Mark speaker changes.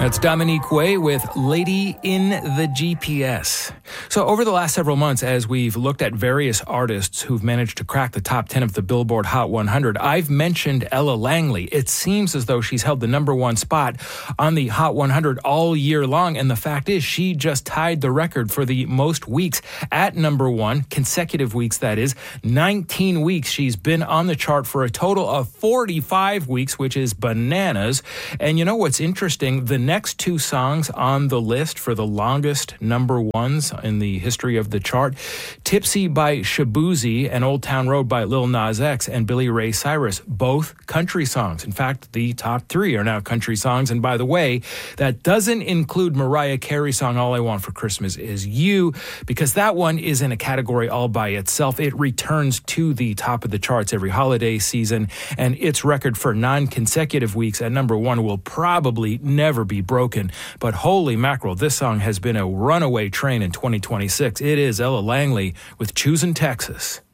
Speaker 1: That's Dominique Way with Lady in the GPS. So over the last several months, as we've looked at various artists who've managed to crack the top 10 of the Billboard Hot 100, I've mentioned Ella Langley. It seems as though she's held the number one spot on the Hot 100 all year long. And the fact is, she just tied the record for the most weeks at number one, consecutive weeks, that is. 19 weeks she's been on the chart for a total of 45 weeks, which is bananas. And you know what's interesting? The next two songs on the list for the longest number ones in the history of the chart, Tipsy by Shaboozey and Old Town Road by Lil Nas X and Billy Ray Cyrus, both country songs. In fact, the top three are now country songs. And by the way, that doesn't include Mariah Carey's song, All I Want for Christmas Is You, because that one is in a category all by itself. It returns to the top of the charts every holiday season, and its record for non-consecutive weeks at number one will probably never be broken. But holy mackerel, this song has been a runaway train in 2026. It is Ella Langley with Choosin' Texas.